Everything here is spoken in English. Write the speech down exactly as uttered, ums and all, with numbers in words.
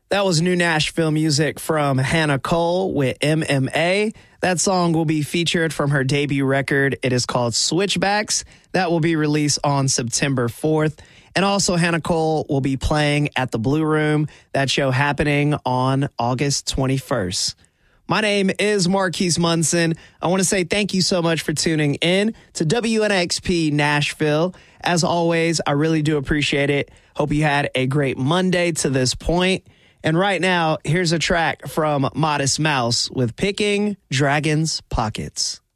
That was new Nashville music from Hannah Cole with M M A. That song will be featured from her debut record. It is called Switchbacks. That will be released on September fourth. And also Hannah Cole will be playing at the Blue Room. That show happening on August twenty-first. My name is Marquise Munson. I want to say thank you so much for tuning in to W N X P Nashville. As always, I really do appreciate it. Hope you had a great Monday to this point. And right now, here's a track from Modest Mouse with Picking Dragons' Pockets.